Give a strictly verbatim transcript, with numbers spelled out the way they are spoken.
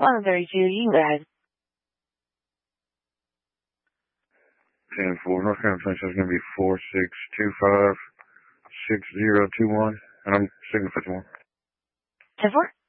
one thirty-two, you can go ahead. ten four, North Carolina twenty-six is going to be four six two five six zero two one, and I'm signal fifty-one. ten four?